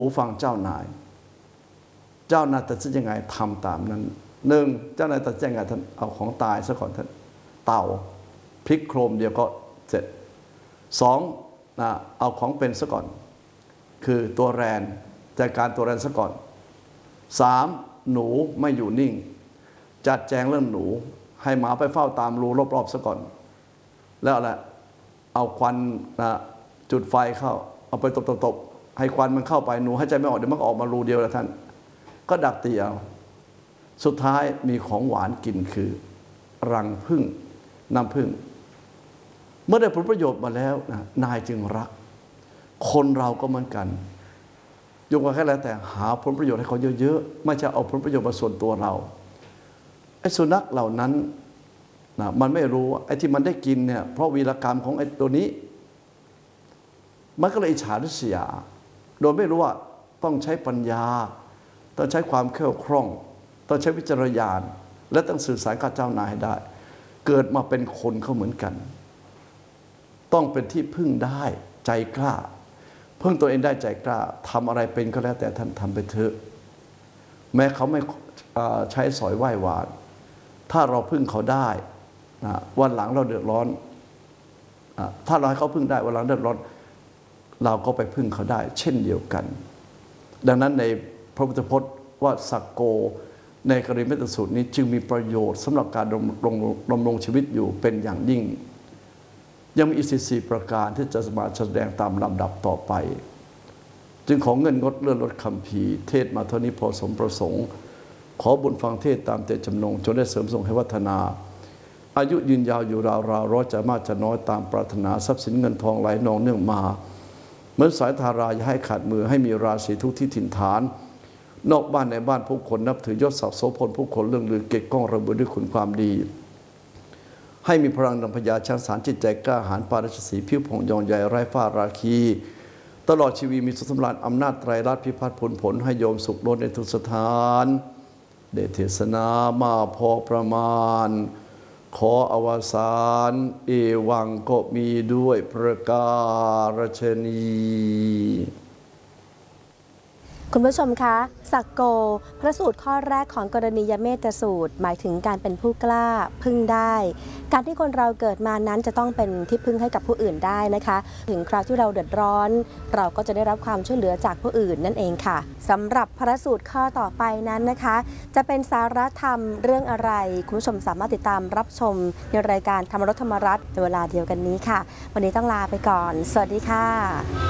หูฟังเจ้านายเจ้านายตัดสินยังไงทำตามนั้นหนึ่งเจ้านายตัดสินยังไงท่านเอาของตายซะก่อนท่านเต่าพลิกโครมเดียวก็เสร็จสองเอาของเป็นซะก่อนคือตัวแรนจัดการตัวแรนซะก่อนสามหนูไม่อยู่นิ่งจัดแจงเรื่องหนูให้หมาไปเฝ้าตามรูรอบๆซะก่อนแล้วอะไรเอาควันจุดไฟเข้าเอาไปตบๆให้ควันมันเข้าไปหนูหายใจไม่ออกเดี๋ยวมันก็ออกมารูเดียวแล้วท่านก็ดักตีเอาสุดท้ายมีของหวานกินคือรังผึ้งน้ำผึ้งเมื่อได้ผลประโยชน์มาแล้วนายจึงรักคนเราก็เหมือนกันยกว่าแค่แล้วแต่หาผลประโยชน์ให้เขาเยอะๆไม่ใช่เอาผลประโยชน์มาส่วนตัวเราไอ้สุนัขเหล่านั้นมันไม่รู้ไอ้ที่มันได้กินเนี่ยเพราะวีรกรรมของไอ้ตัวนี้มันก็เลยอิจฉาริษยาโดยไม่รู้ว่าต้องใช้ปัญญาต้องใช้ความแคล่วคล่องต้องใช้วิจารณญาณและต้องสื่อสารกับเจ้านายให้ได้เกิดมาเป็นคนเขาเหมือนกันต้องเป็นที่พึ่งได้ใจกล้าพึ่งตัวเองได้ใจกล้าทำอะไรเป็นก็แล้วแต่ท่านทำไปเถอะแม้เขาไม่ใช้สอยไหว้หวานถ้าเราพึ่งเขาได้วันหลังเราเดือดร้อนถ้าเราให้เขาพึ่งได้วันหลังเดือดร้อนเราก็ไปพึ่งเขาได้เช่นเดียวกันดังนั้นในพระพุทธพจน์ว่าสักโกในกริเมตสูตรนี้จึงมีประโยชน์สำหรับการดำรงชีวิตอยู่เป็นอย่างยิ่งยังมีอีก4ประการที่จะมาแสดงตามลำดับต่อไปจึงของเงินงดเลื่อนลดคำพีเทศมาเท่านี้พอสมประสงค์ขอบุญฟังเทศตามเจตจำนงจนได้เสริมส่งให้วัฒนาอายุยืนยาวอยู่ราวร้อยจะมากจะน้อยตามปรารถนาทรัพย์สินเงินทองไหลนองเนื่องมาเหมือนสายธาราอย่าให้ขาดมือให้มีราศีทุกที่ถิ่นฐานนอกบ้านในบ้านผู้คนนับถือยศศักดิ์โสพลผู้คนเรื่องลือเก่งก้องระเบิดด้วยคุณความดีให้มีพลังนำพญาช้างสารจิตใจกล้าหาญปาราชสีผิวผ่องยองใหญ่ไร้ฝ้าราคีตลอดชีวิตมีสุขสำราญอำนาจไตรลักษณ์พิพัฒน์ผลให้โยมสุขล้นในทุกสถานเดชเทศนามาพอประมาณขออวสานเอวังก็มีด้วยประการฉนี้คุณผู้ชมคะสักโกพระสูตรข้อแรกของกรณียเมตสูตรหมายถึงการเป็นผู้กล้าพึ่งได้การที่คนเราเกิดมานั้นจะต้องเป็นที่พึ่งให้กับผู้อื่นได้นะคะถึงคราวที่เราเดือดร้อนเราก็จะได้รับความช่วยเหลือจากผู้อื่นนั่นเองค่ะสำหรับพระสูตรข้อต่อไปนั้นนะคะจะเป็นสาระธรรมเรื่องอะไรคุณผู้ชมสามารถติดตามรับชมในรายการธรรมรสธรรมรัตน์ในเวลาเดียวกันนี้ค่ะวันนี้ต้องลาไปก่อนสวัสดีค่ะ